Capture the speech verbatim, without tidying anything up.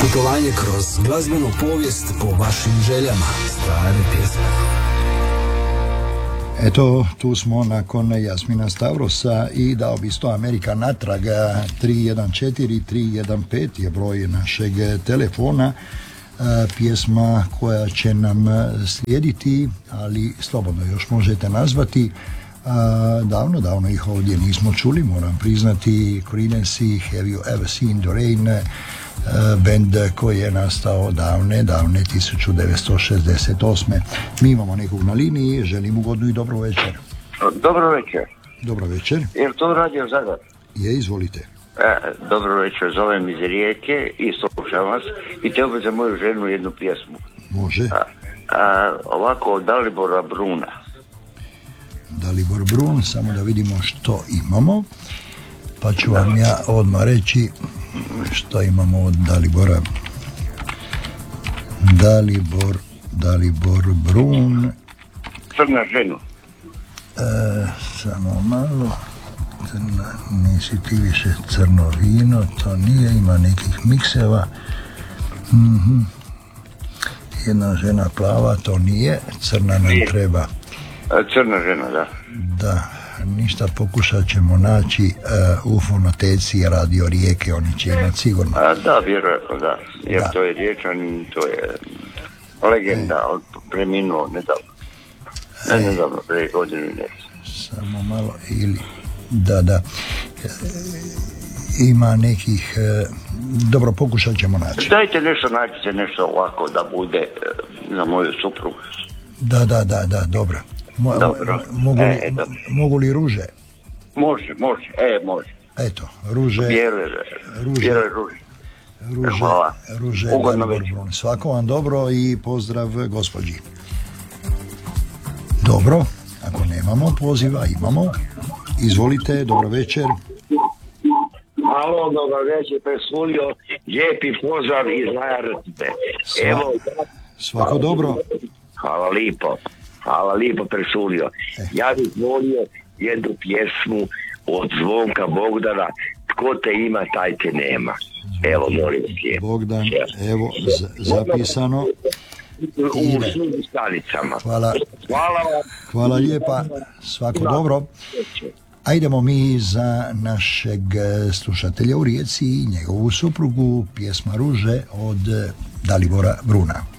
Putovanje kroz glazbenu povijest po vašim željama. Stare pjesme. Eto, tu smo nakon Jasmina Stavrosa i dao bi sto Amerika natrag. Tri jedan četiri tri jedan pet je broj našeg telefona. Pjesma koja će nam slijediti, ali slobodno još možete nazvati. Davno, davno ih ovdje nismo čuli, moram priznati. Creedence, Have You Ever Seen the Rain, bend koji je nastao davne, davne tisuću devetsto šezdeset osme. Mi imamo nekog na liniji, želim ugodnu i dobro večer. Dobro večer. Dobro večer. Jer to radio Zadar? Je, izvolite. E, dobro večer, zovem iz Rijeke i slušam vas i te opet za moju ženu jednu pjesmu. Može. A, a, ovako, od Dalibora Bruna. Dalibor Brun, samo da vidimo što imamo, pa ću vam ja odmah reći što imamo od Dalibora. Dalibor, Dalibor Brun. Crna ženu. E, samo malo. Crna, nisi ti više crno vino, to nije, ima nekih mikseva. Mm-hmm. Jedna žena plava, to nije, crna nam treba. Crna žena, da. Da, ništa, pokušat ćemo naći uh, u fonoteci Radio Rijeke, oni će imati sigurno. A, da, vjerojatno, da. Jer da. To je Riječan, to je legenda, e. on preminuo nedavno. Ne, e. nedavno, pre godinu ne. Samo malo, ili, da, da. E, ima nekih, e, dobro, pokušat ćemo naći. Dajte nešto, nađite nešto ovako da bude e, za moju suprugu. Da, da, da, da, dobro. Mo, dobro. Mogu, li, e, mogu li ruže? Može, može, e, može. Eto, ruže. Vjeruje, ruže. Vjeruje, ruže. Ruže, hvala. ruže. Ugodno večer. Svako vam dobro i pozdrav gospođi. Dobro, ako nemamo poziva, imamo. Izvolite, dobro večer. Alo, dobro večer, Presulio, lijepi pozdrav iz Najartice. Evo. Svako dobro. Hvala lipo, hvala lipo Presulio. Eh. Ja bih volio jednu pjesmu od Zvonka Bogdana, Tko te ima, taj te nema. Evo, molim lijepo. Bogdan, evo, z- zapisano. U svim stanicama. Hvala. Hvala vam. Hvala lijepa, svako dobro. A idemo mi za našeg slušatelja u Rijeci i njegovu suprugu, pjesma Ruže od Dalibora Bruna.